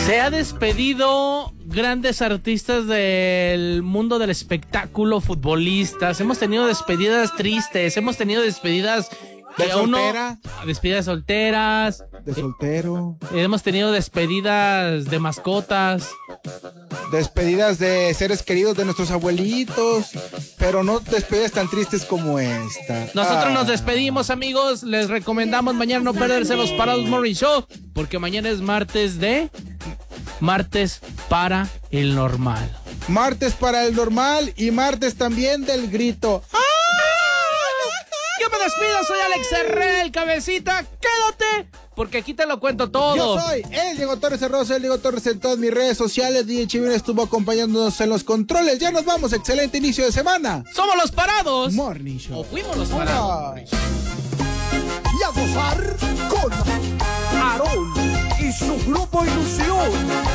Se ha despedido grandes artistas del mundo del espectáculo, futbolistas. Hemos tenido despedidas tristes, hemos tenido despedidas de soltera, despedidas solteras, de soltero, hemos tenido despedidas de mascotas, despedidas de seres queridos de nuestros abuelitos, pero no despedidas tan tristes como esta. Nosotros nos despedimos, amigos. Les recomendamos mañana no perderse los Parados Morning Show, porque mañana es martes para el normal. Martes para el normal y martes también del grito. Yo me despido, soy Alex Herrera, el cabecita. Quédate, porque aquí te lo cuento todo. Yo soy el Diego Torres Herroso, el Diego Torres en todas mis redes sociales. DJ Chivino estuvo acompañándonos en los controles. Ya nos vamos, excelente inicio de semana. Somos los Parados Morning Show. O fuimos los Parados. Y a gozar con Aarón y su grupo Ilusión.